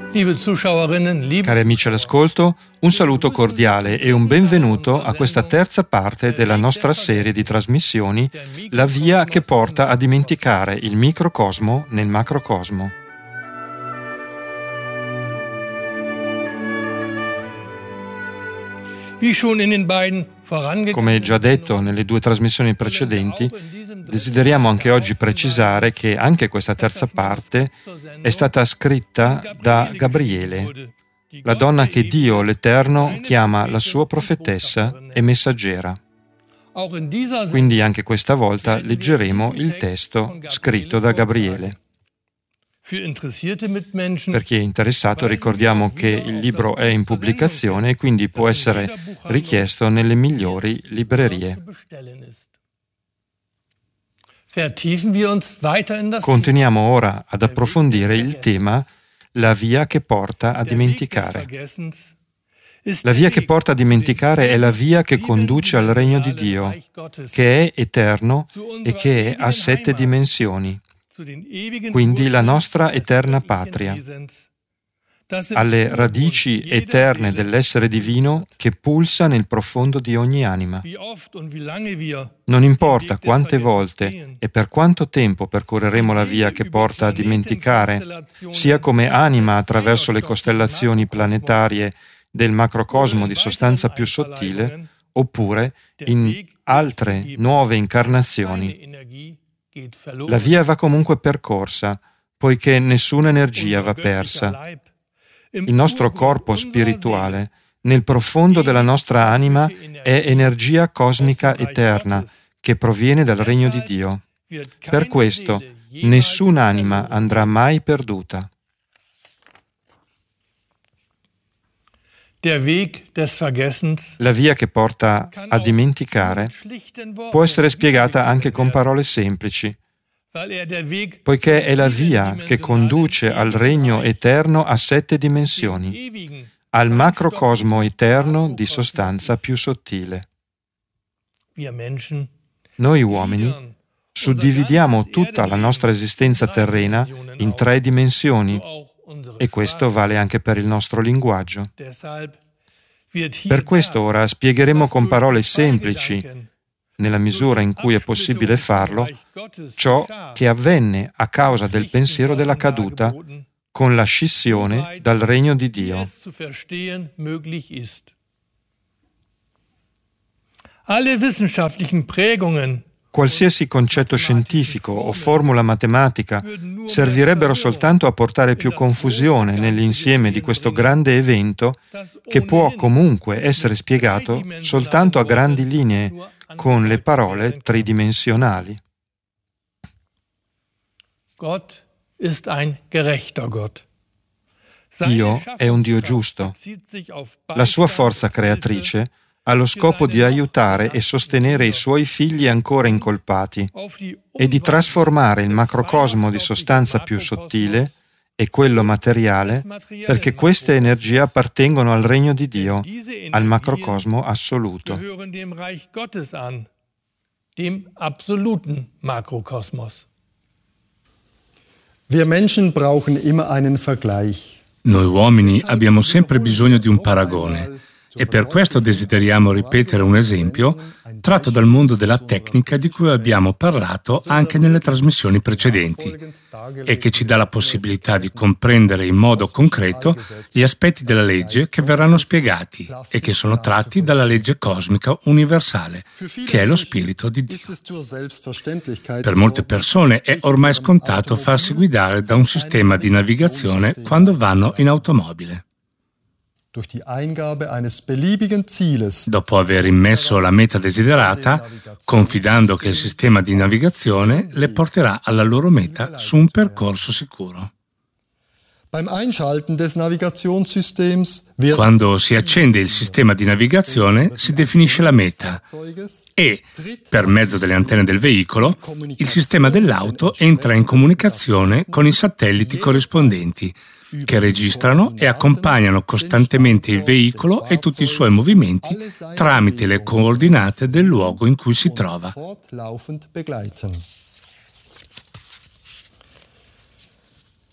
Liebe Zuschauerinnen, Cari amici all'ascolto, un saluto cordiale e un benvenuto a questa terza parte della nostra serie di trasmissioni La via che porta a dimenticare il microcosmo nel macrocosmo. Come già detto nelle due trasmissioni precedenti, desideriamo anche oggi precisare che anche questa terza parte è stata scritta da Gabriele, la donna che Dio l'Eterno chiama la sua profetessa e messaggera. Quindi anche questa volta leggeremo il testo scritto da Gabriele. Per chi è interessato, ricordiamo che il libro è in pubblicazione e quindi può essere richiesto nelle migliori librerie. Continuiamo ora ad approfondire il tema La via che porta a dimenticare. La via che porta a dimenticare è la via che conduce al regno di Dio, che è eterno e che è a 7 dimensioni. Quindi la nostra eterna patria, alle radici eterne dell'essere divino che pulsa nel profondo di ogni anima. Non importa quante volte e per quanto tempo percorreremo la via che porta a dimenticare, sia come anima attraverso le costellazioni planetarie del macrocosmo di sostanza più sottile, oppure in altre nuove incarnazioni. La via va comunque percorsa, poiché nessuna energia va persa. Il nostro corpo spirituale, nel profondo della nostra anima, è energia cosmica eterna che proviene dal regno di Dio. Per questo, nessun'anima andrà mai perduta. La via che porta a dimenticare può essere spiegata anche con parole semplici, poiché è la via che conduce al regno eterno a 7 dimensioni, al macrocosmo eterno di sostanza più sottile. Noi uomini suddividiamo tutta la nostra esistenza terrena in 3 dimensioni, e questo vale anche per il nostro linguaggio. Per questo ora spiegheremo con parole semplici, nella misura in cui è possibile farlo, ciò che avvenne a causa del pensiero della caduta con la scissione dal regno di Dio. Qualsiasi concetto scientifico o formula matematica servirebbero soltanto a portare più confusione nell'insieme di questo grande evento che può comunque essere spiegato soltanto a grandi linee con le parole tridimensionali. Dio è un Dio giusto. La sua forza creatrice ha lo scopo di aiutare e sostenere i suoi figli ancora incolpati e di trasformare il macrocosmo di sostanza più sottile e quello materiale, perché queste energie appartengono al regno di Dio, al macrocosmo assoluto. Wir Menschen brauchen immer einen Vergleich. Noi uomini abbiamo sempre bisogno di un paragone. E per questo desideriamo ripetere un esempio tratto dal mondo della tecnica di cui abbiamo parlato anche nelle trasmissioni precedenti e che ci dà la possibilità di comprendere in modo concreto gli aspetti della legge che verranno spiegati e che sono tratti dalla legge cosmica universale, che è lo spirito di Dio. Per molte persone è ormai scontato farsi guidare da un sistema di navigazione quando vanno in automobile. Dopo aver immesso la meta desiderata, confidando che il sistema di navigazione le porterà alla loro meta su un percorso sicuro. Quando si accende il sistema di navigazione, si definisce la meta e, per mezzo delle antenne del veicolo, il sistema dell'auto entra in comunicazione con i satelliti corrispondenti, che registrano e accompagnano costantemente il veicolo e tutti i suoi movimenti tramite le coordinate del luogo in cui si trova.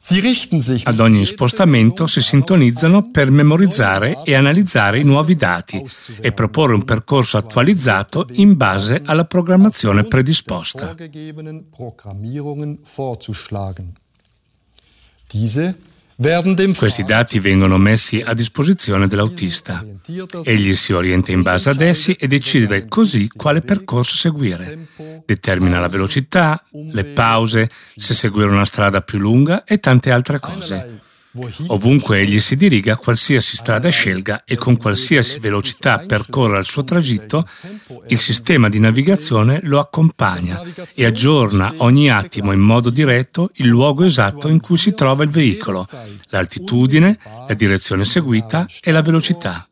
Ad ogni spostamento si sintonizzano per memorizzare e analizzare i nuovi dati e proporre un percorso attualizzato in base alla programmazione predisposta. Questi dati vengono messi a disposizione dell'autista. Egli si orienta in base ad essi e decide così quale percorso seguire. Determina la velocità, le pause, se seguire una strada più lunga e tante altre cose. Ovunque egli si diriga, qualsiasi strada scelga e con qualsiasi velocità percorra il suo tragitto, il sistema di navigazione lo accompagna e aggiorna ogni attimo in modo diretto il luogo esatto in cui si trova il veicolo, l'altitudine, la direzione seguita e la velocità.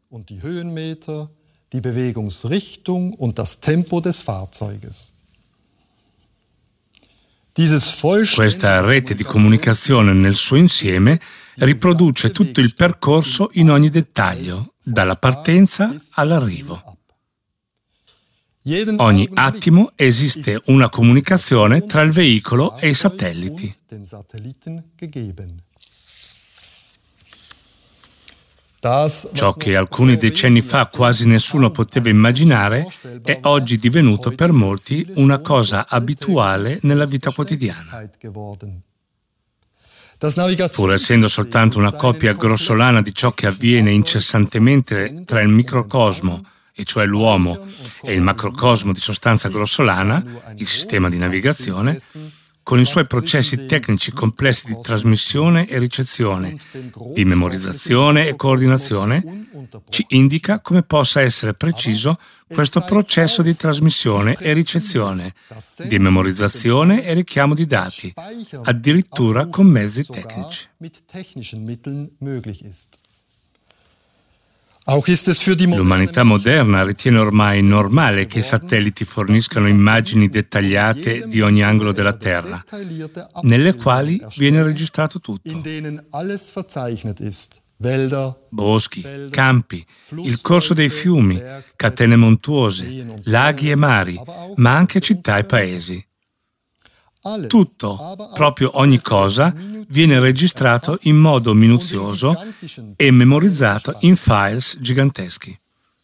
Questa rete di comunicazione nel suo insieme riproduce tutto il percorso in ogni dettaglio, dalla partenza all'arrivo. Ogni attimo esiste una comunicazione tra il veicolo e i satelliti. Ciò che alcuni decenni fa quasi nessuno poteva immaginare è oggi divenuto per molti una cosa abituale nella vita quotidiana. Pur essendo soltanto una copia grossolana di ciò che avviene incessantemente tra il microcosmo, e cioè l'uomo, e il macrocosmo di sostanza grossolana, il sistema di navigazione, con i suoi processi tecnici complessi di trasmissione e ricezione, di memorizzazione e coordinazione, ci indica come possa essere preciso questo processo di trasmissione e ricezione, di memorizzazione e richiamo di dati, addirittura con mezzi tecnici. L'umanità moderna ritiene ormai normale che i satelliti forniscano immagini dettagliate di ogni angolo della Terra, nelle quali viene registrato tutto. Boschi, campi, il corso dei fiumi, catene montuose, laghi e mari, ma anche città e paesi. Tutto, proprio ogni cosa, viene registrato in modo minuzioso e memorizzato in files giganteschi.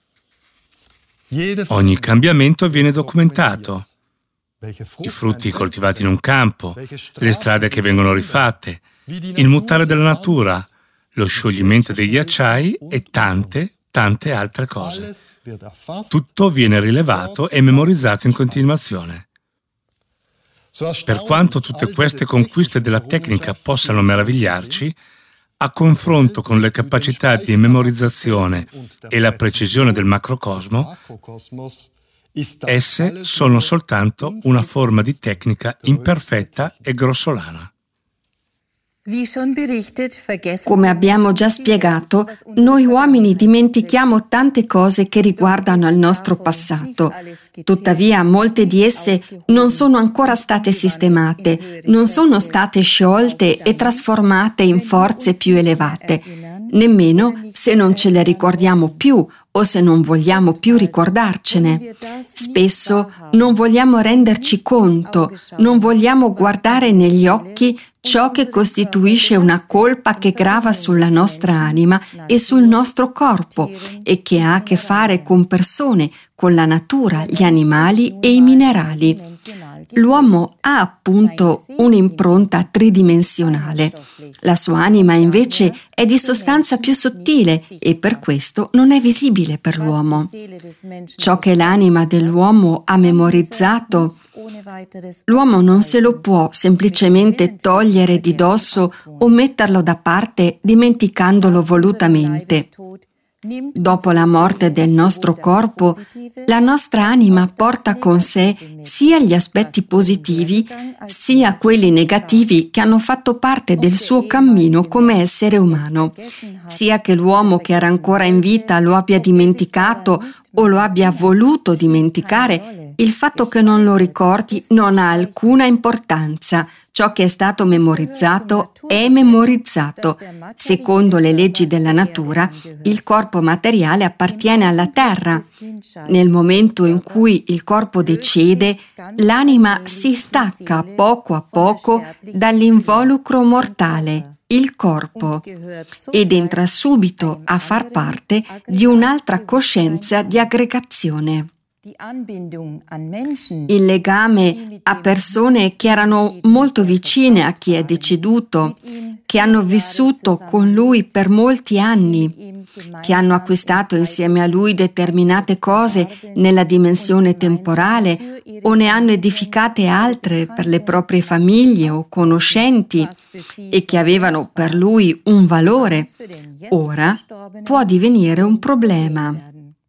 Ogni cambiamento viene documentato. I frutti coltivati in un campo, le strade che vengono rifatte, il mutare della natura, lo scioglimento dei ghiacciai e tante altre cose. Tutto viene rilevato e memorizzato in continuazione. Per quanto tutte queste conquiste della tecnica possano meravigliarci, a confronto con le capacità di memorizzazione e la precisione del macrocosmo, esse sono soltanto una forma di tecnica imperfetta e grossolana. Come abbiamo già spiegato, noi uomini dimentichiamo tante cose che riguardano il nostro passato. Tuttavia, molte di esse non sono ancora state sistemate, non sono state sciolte e trasformate in forze più elevate, nemmeno se non ce le ricordiamo più o se non vogliamo più ricordarcene. Spesso non vogliamo renderci conto, non vogliamo guardare negli occhi ciò che costituisce una colpa che grava sulla nostra anima e sul nostro corpo e che ha a che fare con persone, con la natura, gli animali e i minerali. L'uomo ha appunto un'impronta tridimensionale. La sua anima invece è di sostanza più sottile e per questo non è visibile per l'uomo. Ciò che l'anima dell'uomo ha memorizzato, l'uomo non se lo può semplicemente togliere di dosso o metterlo da parte dimenticandolo volutamente. Dopo la morte del nostro corpo, la nostra anima porta con sé sia gli aspetti positivi, sia quelli negativi che hanno fatto parte del suo cammino come essere umano. Sia che l'uomo che era ancora in vita lo abbia dimenticato o lo abbia voluto dimenticare, il fatto che non lo ricordi non ha alcuna importanza. Ciò che è stato memorizzato è memorizzato. Secondo le leggi della natura, il corpo materiale appartiene alla terra. Nel momento in cui il corpo decede, l'anima si stacca a poco dall'involucro mortale, il corpo, ed entra subito a far parte di un'altra coscienza di aggregazione. Il legame a persone che erano molto vicine a chi è deceduto, che hanno vissuto con lui per molti anni, che hanno acquistato insieme a lui determinate cose nella dimensione temporale o ne hanno edificate altre per le proprie famiglie o conoscenti e che avevano per lui un valore, ora può divenire un problema.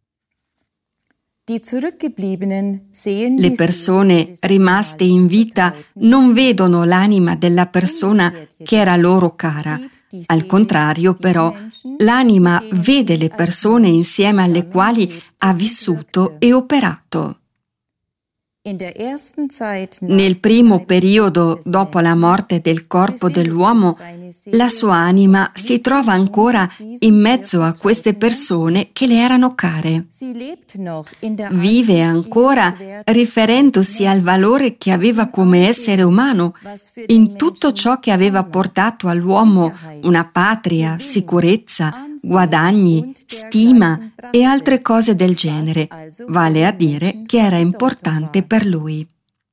Le persone rimaste in vita non vedono l'anima della persona che era loro cara. Al contrario, però, l'anima vede le persone insieme alle quali ha vissuto e operato. Nel primo periodo dopo la morte del corpo dell'uomo, la sua anima si trova ancora in mezzo a queste persone che le erano care. Vive ancora riferendosi al valore che aveva come essere umano, in tutto ciò che aveva portato all'uomo una patria, sicurezza, guadagni, stima e altre cose del genere, vale a dire che era importante per lui.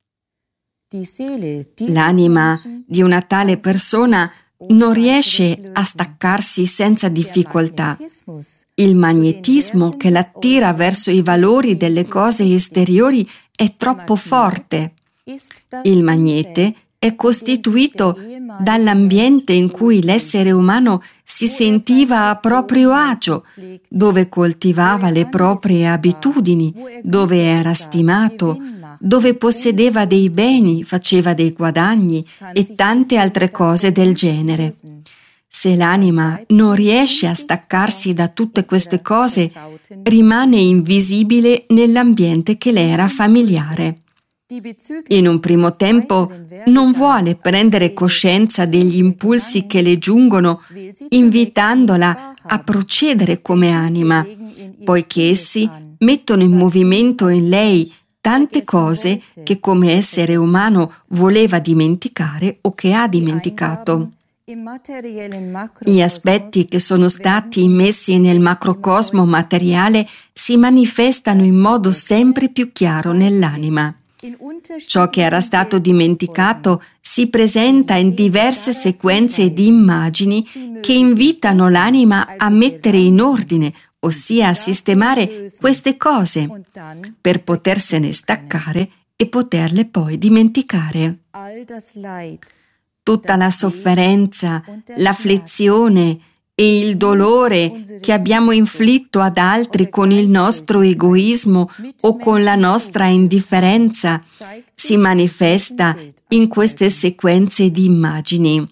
L'anima di una tale persona non riesce a staccarsi senza difficoltà. Il magnetismo che l'attira verso i valori delle cose esteriori è troppo forte. Il magnete è costituito dall'ambiente in cui l'essere umano si sentiva a proprio agio, dove coltivava le proprie abitudini, dove era stimato, dove possedeva dei beni, faceva dei guadagni e tante altre cose del genere. Se l'anima non riesce a staccarsi da tutte queste cose, rimane invisibile nell'ambiente che le era familiare. In un primo tempo non vuole prendere coscienza degli impulsi che le giungono, invitandola a procedere come anima, poiché essi mettono in movimento in lei tante cose che come essere umano voleva dimenticare o che ha dimenticato. Gli aspetti che sono stati immessi nel macrocosmo materiale si manifestano in modo sempre più chiaro nell'anima. Ciò che era stato dimenticato si presenta in diverse sequenze di immagini che invitano l'anima a mettere in ordine, ossia a sistemare queste cose, per potersene staccare e poterle poi dimenticare. Tutta la sofferenza, l'afflizione e il dolore che abbiamo inflitto ad altri con il nostro egoismo o con la nostra indifferenza si manifesta in queste sequenze di immagini.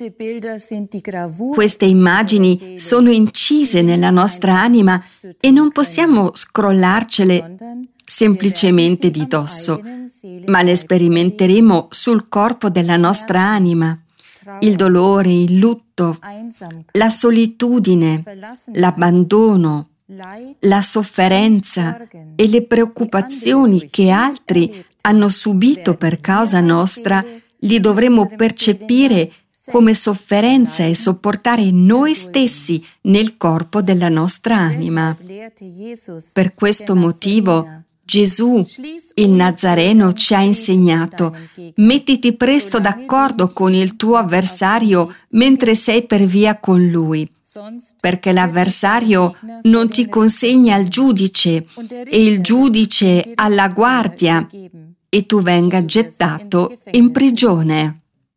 Queste immagini sono incise nella nostra anima e non possiamo scrollarcele semplicemente di dosso, ma le sperimenteremo sul corpo della nostra anima. Il dolore, il lutto, la solitudine, l'abbandono, la sofferenza e le preoccupazioni che altri hanno subito per causa nostra, li dovremo percepire come sofferenza e sopportare noi stessi nel corpo della nostra anima. Per questo motivo, Gesù, il Nazareno, ci ha insegnato: mettiti presto d'accordo con il tuo avversario mentre sei per via con lui, perché l'avversario non ti consegna al giudice e il giudice alla guardia e tu venga gettato in prigione.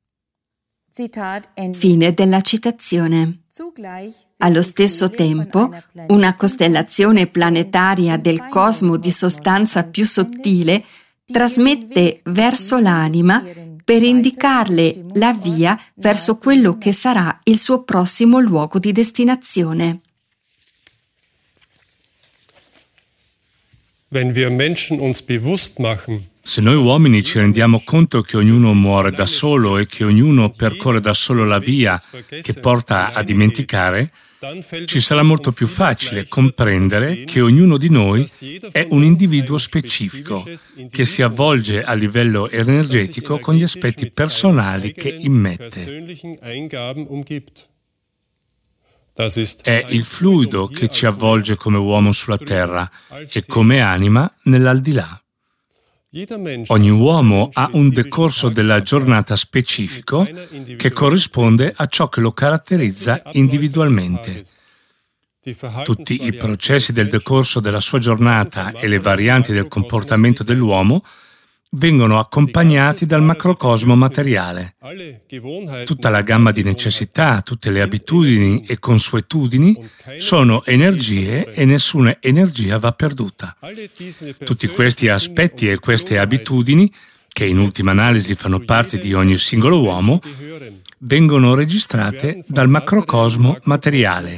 Fine della citazione. Allo stesso tempo, una costellazione planetaria del cosmo di sostanza più sottile trasmette verso l'anima per indicarle la via verso quello che sarà il suo prossimo luogo di destinazione. Wenn wir Menschen uns bewusst machen, Se noi uomini ci rendiamo conto che ognuno muore da solo e che ognuno percorre da solo la via che porta a dimenticare, ci sarà molto più facile comprendere che ognuno di noi è un individuo specifico che si avvolge a livello energetico con gli aspetti personali che immette. È il fluido che ci avvolge come uomo sulla terra e come anima nell'aldilà. Ogni uomo ha un decorso della giornata specifico che corrisponde a ciò che lo caratterizza individualmente. Tutti i processi del decorso della sua giornata e le varianti del comportamento dell'uomo vengono accompagnati dal macrocosmo materiale. Tutta la gamma di necessità, tutte le abitudini e consuetudini sono energie e nessuna energia va perduta. Tutti questi aspetti e queste abitudini, che in ultima analisi fanno parte di ogni singolo uomo, vengono registrate dal macrocosmo materiale.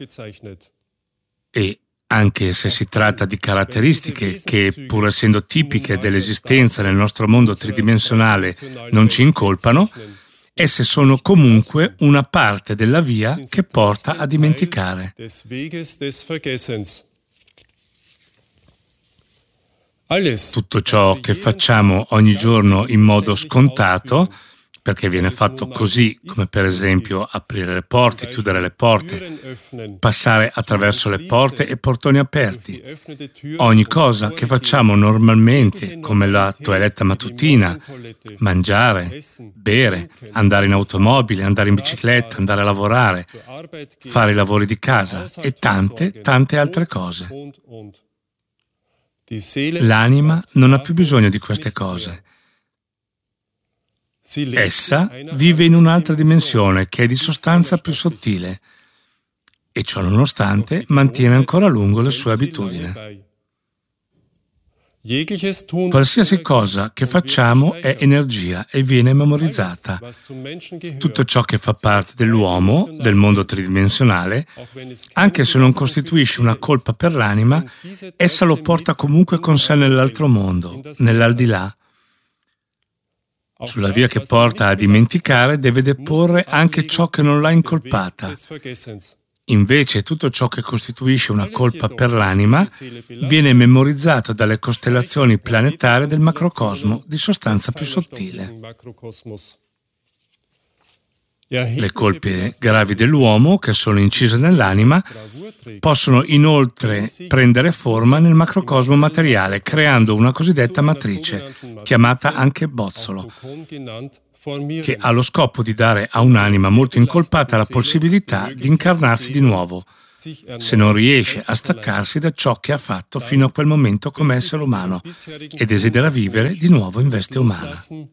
E anche se si tratta di caratteristiche che, pur essendo tipiche dell'esistenza nel nostro mondo tridimensionale, non ci incolpano, esse sono comunque una parte della via che porta a dimenticare. Tutto ciò che facciamo ogni giorno in modo scontato, perché viene fatto così, come per esempio aprire le porte, chiudere le porte, passare attraverso le porte e portoni aperti. Ogni cosa che facciamo normalmente, come la toeletta mattutina, mangiare, bere, andare in automobile, andare in bicicletta, andare a lavorare, fare i lavori di casa e tante altre cose. L'anima non ha più bisogno di queste cose. Essa vive in un'altra dimensione che è di sostanza più sottile e ciò nonostante mantiene ancora a lungo le sue abitudini. Qualsiasi cosa che facciamo è energia e viene memorizzata. Tutto ciò che fa parte dell'uomo, del mondo tridimensionale, anche se non costituisce una colpa per l'anima, essa lo porta comunque con sé nell'altro mondo, nell'aldilà. Sulla via che porta a dimenticare deve deporre anche ciò che non l'ha incolpata. Invece tutto ciò che costituisce una colpa per l'anima viene memorizzato dalle costellazioni planetarie del macrocosmo di sostanza più sottile. Le colpe gravi dell'uomo, che sono incise nell'anima, possono inoltre prendere forma nel macrocosmo materiale, creando una cosiddetta matrice, chiamata anche bozzolo, che ha lo scopo di dare a un'anima molto incolpata la possibilità di incarnarsi di nuovo, se non riesce a staccarsi da ciò che ha fatto fino a quel momento come essere umano e desidera vivere di nuovo in veste umana.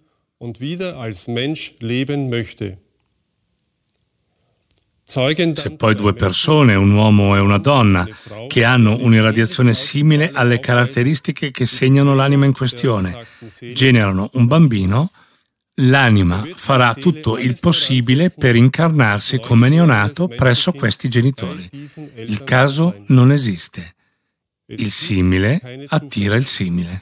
Se poi due persone, un uomo e una donna, che hanno un'irradiazione simile alle caratteristiche che segnano l'anima in questione, generano un bambino, l'anima farà tutto il possibile per incarnarsi come neonato presso questi genitori. Il caso non esiste. Il simile attira il simile.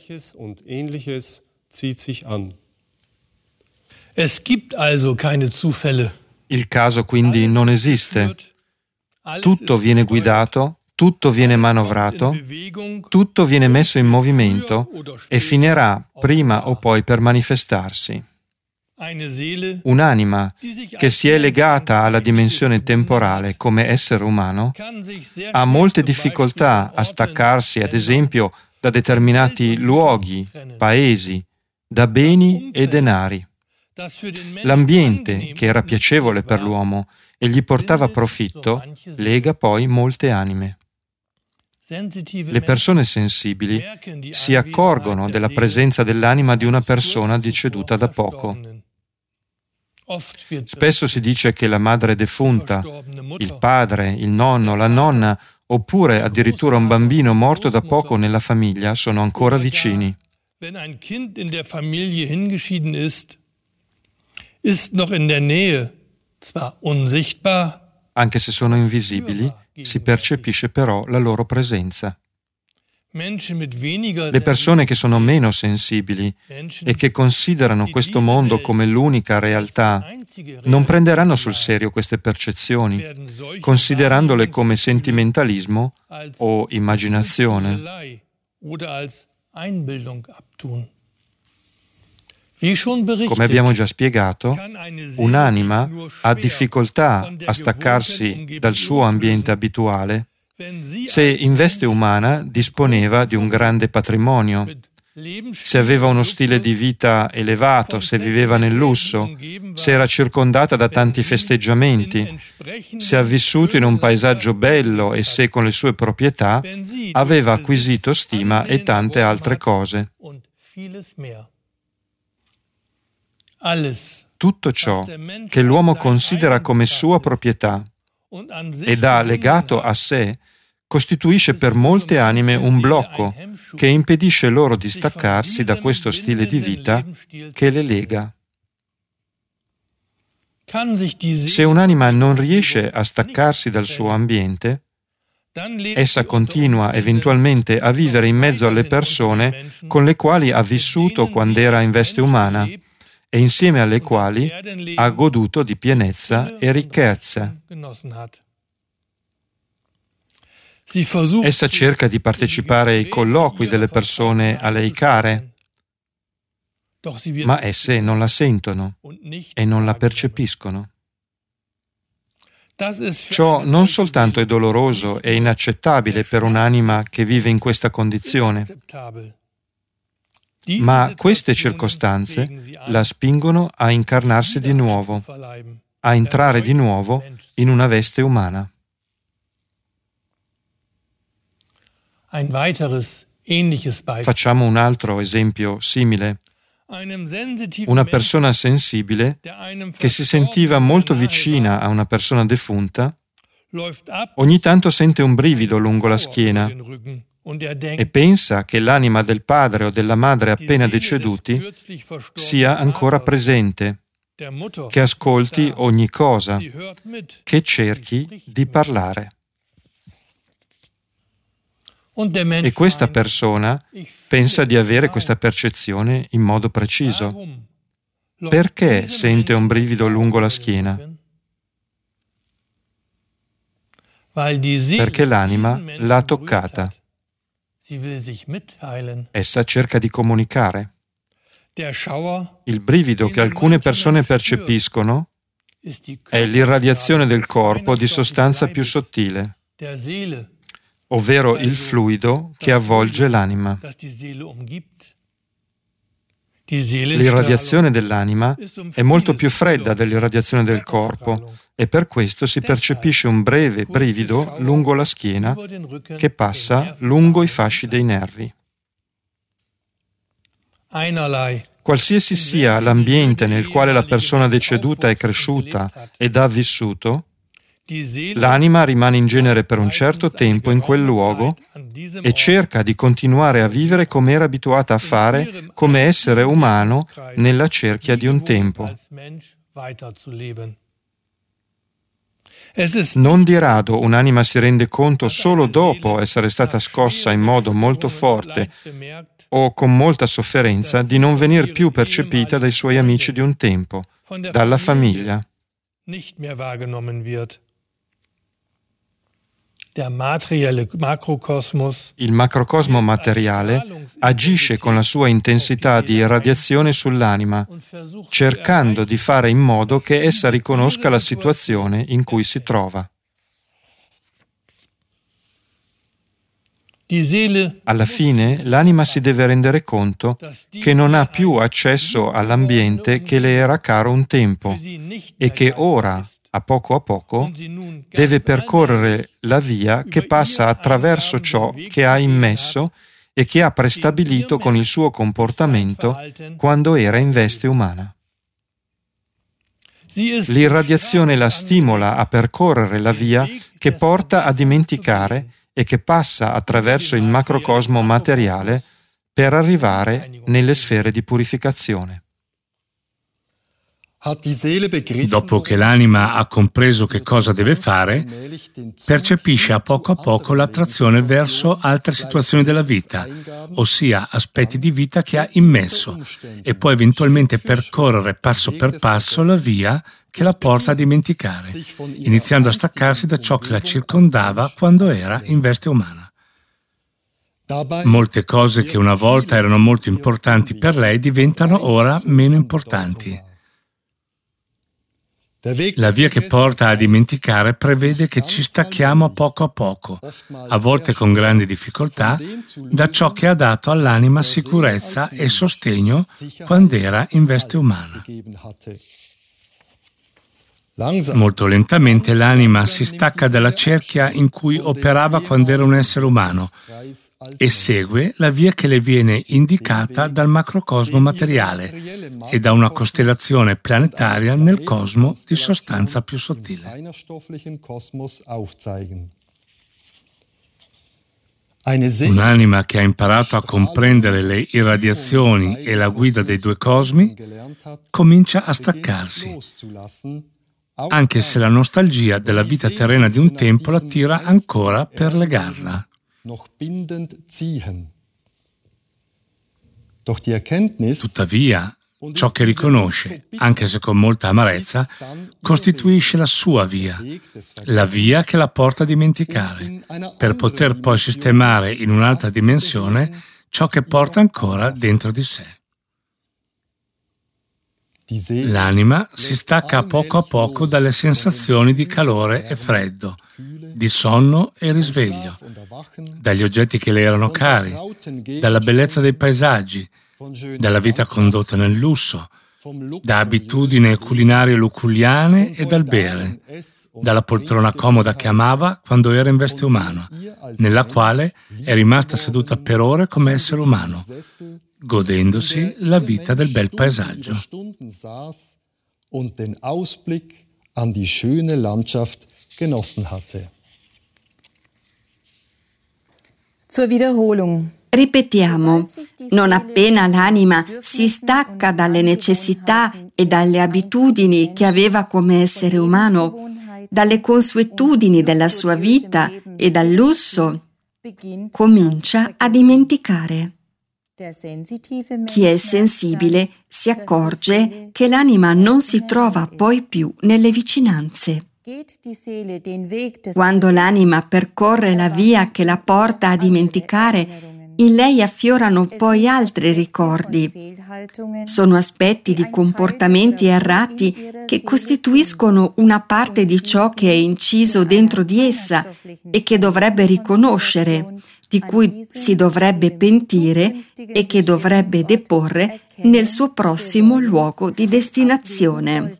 Es gibt also keine Zufälle. Il caso quindi non esiste. Tutto viene guidato, tutto viene manovrato, tutto viene messo in movimento e finirà prima o poi per manifestarsi. Un'anima che si è legata alla dimensione temporale come essere umano ha molte difficoltà a staccarsi, ad esempio, da determinati luoghi, paesi, da beni e denari. L'ambiente, che era piacevole per l'uomo e gli portava profitto, lega poi molte anime. Le persone sensibili si accorgono della presenza dell'anima di una persona deceduta da poco. Spesso si dice che la madre defunta, il padre, il nonno, la nonna, oppure addirittura un bambino morto da poco nella famiglia sono ancora vicini. Anche se sono invisibili, si percepisce però la loro presenza. Le persone che sono meno sensibili e che considerano questo mondo come l'unica realtà non prenderanno sul serio queste percezioni, considerandole come sentimentalismo o immaginazione. Come abbiamo già spiegato, un'anima ha difficoltà a staccarsi dal suo ambiente abituale se in veste umana disponeva di un grande patrimonio, se aveva uno stile di vita elevato, se viveva nel lusso, se era circondata da tanti festeggiamenti, se ha vissuto in un paesaggio bello e se con le sue proprietà aveva acquisito stima e tante altre cose. Tutto ciò che l'uomo considera come sua proprietà ed ha legato a sé costituisce per molte anime un blocco che impedisce loro di staccarsi da questo stile di vita che le lega. Se un'anima non riesce a staccarsi dal suo ambiente, essa continua eventualmente a vivere in mezzo alle persone con le quali ha vissuto quando era in veste umana e insieme alle quali ha goduto di pienezza e ricchezza. Essa cerca di partecipare ai colloqui delle persone a lei care, ma esse non la sentono e non la percepiscono. Ciò non soltanto è doloroso e inaccettabile per un'anima che vive in questa condizione, ma queste circostanze la spingono a incarnarsi di nuovo, a entrare di nuovo in una veste umana. Facciamo un altro esempio simile. Una persona sensibile che si sentiva molto vicina a una persona defunta, ogni tanto sente un brivido lungo la schiena e pensa che l'anima del padre o della madre appena deceduti sia ancora presente, che ascolti ogni cosa, che cerchi di parlare. E questa persona pensa di avere questa percezione in modo preciso. Perché sente un brivido lungo la schiena? Perché l'anima l'ha toccata. Essa cerca di comunicare. Il brivido che alcune persone percepiscono è l'irradiazione del corpo di sostanza più sottile, ovvero il fluido che avvolge l'anima. L'irradiazione dell'anima è molto più fredda dell'irradiazione del corpo e per questo si percepisce un breve brivido lungo la schiena che passa lungo i fasci dei nervi. Qualsiasi sia l'ambiente nel quale la persona deceduta è cresciuta ed ha vissuto, l'anima rimane in genere per un certo tempo in quel luogo e cerca di continuare a vivere come era abituata a fare come essere umano nella cerchia di un tempo. Non di rado un'anima si rende conto solo dopo essere stata scossa in modo molto forte o con molta sofferenza di non venir più percepita dai suoi amici di un tempo, dalla famiglia. Il macrocosmo materiale agisce con la sua intensità di irradiazione sull'anima, cercando di fare in modo che essa riconosca la situazione in cui si trova. Alla fine, l'anima si deve rendere conto che non ha più accesso all'ambiente che le era caro un tempo e che ora, a poco, deve percorrere la via che passa attraverso ciò che ha immesso e che ha prestabilito con il suo comportamento quando era in veste umana. L'irradiazione la stimola a percorrere la via che porta a dimenticare e che passa attraverso il macrocosmo materiale per arrivare nelle sfere di purificazione. Dopo che l'anima ha compreso che cosa deve fare, percepisce a poco l'attrazione verso altre situazioni della vita, ossia aspetti di vita che ha immesso, e può eventualmente percorrere passo per passo la via che la porta a dimenticare, iniziando a staccarsi da ciò che la circondava quando era in veste umana. Molte cose che una volta erano molto importanti per lei diventano ora meno importanti. La via che porta a dimenticare prevede che ci stacchiamo a poco, a volte con grandi difficoltà, da ciò che ha dato all'anima sicurezza e sostegno quando era in veste umana. Molto lentamente l'anima si stacca dalla cerchia in cui operava quando era un essere umano e segue la via che le viene indicata dal macrocosmo materiale e da una costellazione planetaria nel cosmo di sostanza più sottile. Un'anima che ha imparato a comprendere le irradiazioni e la guida dei due cosmi comincia a staccarsi, anche se la nostalgia della vita terrena di un tempo la tira ancora per legarla. Tuttavia, ciò che riconosce, anche se con molta amarezza, costituisce la sua via, la via che la porta a dimenticare, per poter poi sistemare in un'altra dimensione ciò che porta ancora dentro di sé. L'anima si stacca a poco dalle sensazioni di calore e freddo, di sonno e risveglio, dagli oggetti che le erano cari, dalla bellezza dei paesaggi, dalla vita condotta nel lusso, da abitudini culinarie luculliane e dal bere, dalla poltrona comoda che amava quando era in veste umana, nella quale è rimasta seduta per ore come essere umano, godendosi la vita del bel paesaggio. Zur Wiederholung. Ripetiamo, non appena l'anima si stacca dalle necessità e dalle abitudini che aveva come essere umano, dalle consuetudini della sua vita e dal lusso, comincia a dimenticare. Chi è sensibile si accorge che l'anima non si trova poi più nelle vicinanze. Quando l'anima percorre la via che la porta a dimenticare, in lei affiorano poi altri ricordi. Sono aspetti di comportamenti errati che costituiscono una parte di ciò che è inciso dentro di essa e che dovrebbe riconoscere, di cui si dovrebbe pentire e che dovrebbe deporre nel suo prossimo luogo di destinazione.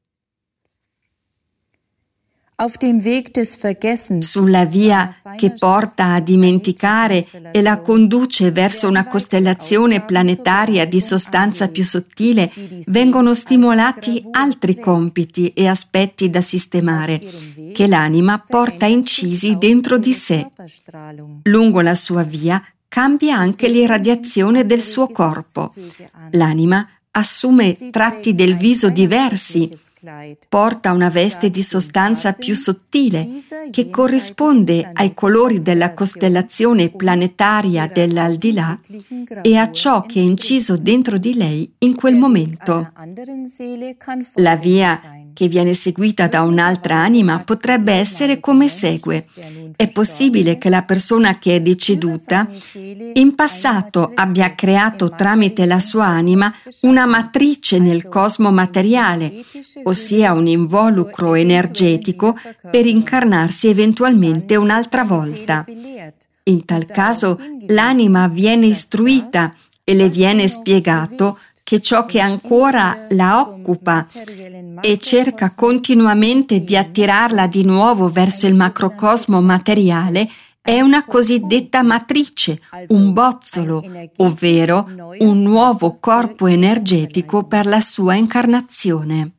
Sulla via che porta a dimenticare e la conduce verso una costellazione planetaria di sostanza più sottile, vengono stimolati altri compiti e aspetti da sistemare, che l'anima porta incisi dentro di sé. Lungo la sua via cambia anche l'irradiazione del suo corpo. L'anima assume tratti del viso diversi, porta una veste di sostanza più sottile che corrisponde ai colori della costellazione planetaria dell'aldilà e a ciò che è inciso dentro di lei in quel momento. La via che viene seguita da un'altra anima potrebbe essere come segue. È possibile che la persona che è deceduta in passato abbia creato tramite la sua anima una matrice nel cosmo materiale, ossia un involucro energetico per incarnarsi eventualmente un'altra volta. In tal caso l'anima viene istruita e le viene spiegato che ciò che ancora la occupa e cerca continuamente di attirarla di nuovo verso il macrocosmo materiale è una cosiddetta matrice, un bozzolo, ovvero un nuovo corpo energetico per la sua incarnazione.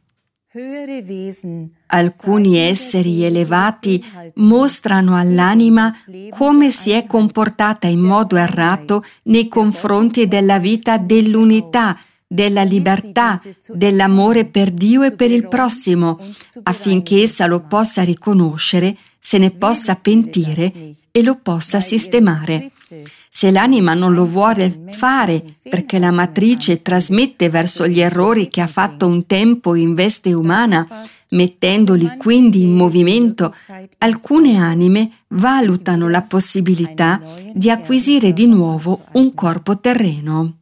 Alcuni esseri elevati mostrano all'anima come si è comportata in modo errato nei confronti della vita dell'unità, della libertà, dell'amore per Dio e per il prossimo, affinché essa lo possa riconoscere, se ne possa pentire e lo possa sistemare. Se l'anima non lo vuole fare perché la matrice trasmette verso gli errori che ha fatto un tempo in veste umana, mettendoli quindi in movimento, alcune anime valutano la possibilità di acquisire di nuovo un corpo terreno.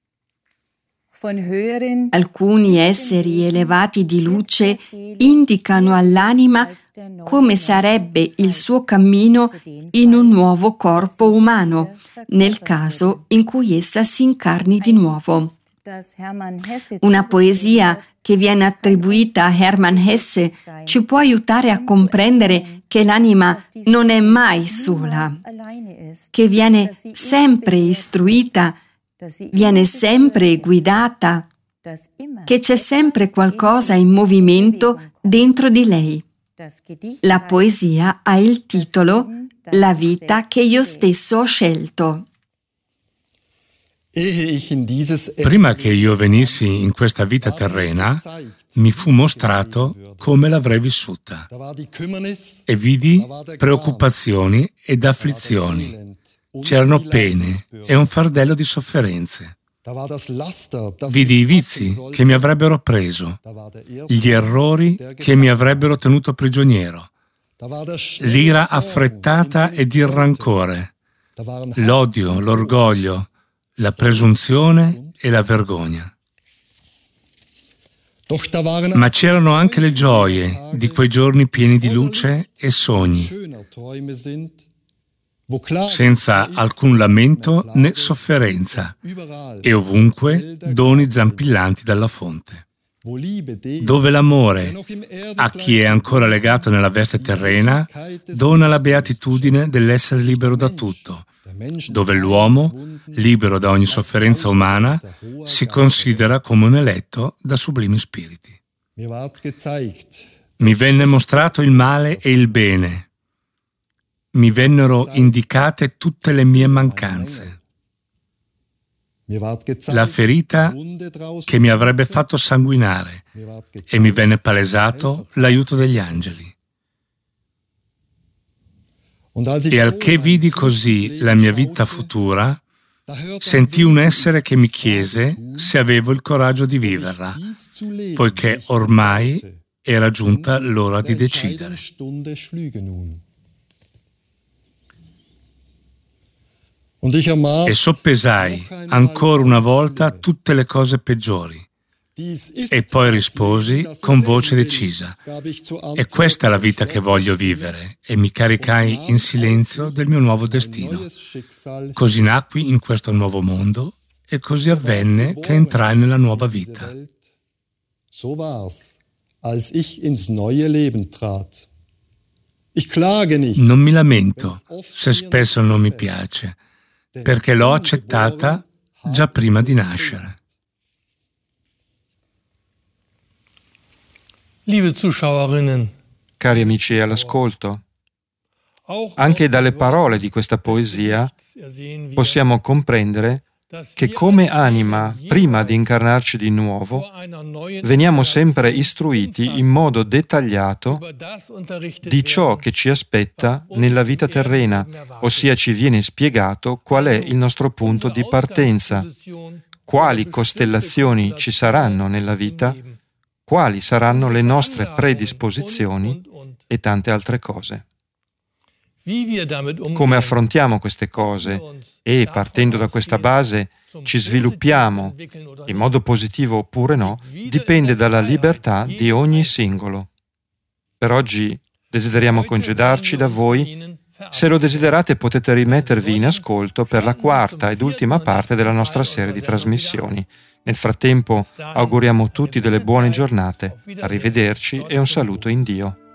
Alcuni esseri elevati di luce indicano all'anima come sarebbe il suo cammino in un nuovo corpo umano, nel caso in cui essa si incarni di nuovo. Una poesia che viene attribuita a Hermann Hesse ci può aiutare a comprendere che l'anima non è mai sola, che viene sempre istruita, viene sempre guidata, che c'è sempre qualcosa in movimento dentro di lei. La poesia ha il titolo La vita che io stesso ho scelto. Prima che io venissi in questa vita terrena, mi fu mostrato come l'avrei vissuta e vidi preoccupazioni ed afflizioni. C'erano pene e un fardello di sofferenze. Vidi i vizi che mi avrebbero preso, gli errori che mi avrebbero tenuto prigioniero, l'ira affrettata ed il rancore, l'odio, l'orgoglio, la presunzione e la vergogna. Ma c'erano anche le gioie di quei giorni pieni di luce e sogni, senza alcun lamento né sofferenza, e ovunque doni zampillanti dalla fonte. Dove l'amore, a chi è ancora legato nella veste terrena, dona la beatitudine dell'essere libero da tutto, dove l'uomo, libero da ogni sofferenza umana, si considera come un eletto da sublimi spiriti. Mi venne mostrato il male e il bene. Mi vennero indicate tutte le mie mancanze. La ferita che mi avrebbe fatto sanguinare, e mi venne palesato l'aiuto degli angeli. E al che vidi così la mia vita futura, sentii un essere che mi chiese se avevo il coraggio di viverla, poiché ormai era giunta l'ora di decidere. E soppesai ancora una volta tutte le cose peggiori, e poi risposi con voce decisa: è questa la vita che voglio vivere, e mi caricai in silenzio del mio nuovo destino. Così nacqui in questo nuovo mondo, e così avvenne che entrai nella nuova vita. Non mi lamento se spesso non mi piace, perché l'ho accettata già prima di nascere. Liebe Zuschauerinnen, Cari amici all'ascolto, anche dalle parole di questa poesia possiamo comprendere che come anima, prima di incarnarci di nuovo, veniamo sempre istruiti in modo dettagliato di ciò che ci aspetta nella vita terrena, ossia ci viene spiegato qual è il nostro punto di partenza, quali costellazioni ci saranno nella vita, quali saranno le nostre predisposizioni e tante altre cose. Come affrontiamo queste cose e, partendo da questa base, ci sviluppiamo, in modo positivo oppure no, dipende dalla libertà di ogni singolo. Per oggi desideriamo congedarci da voi. Se lo desiderate potete rimettervi in ascolto per la quarta ed ultima parte della nostra serie di trasmissioni. Nel frattempo auguriamo tutti delle buone giornate. Arrivederci e un saluto in Dio.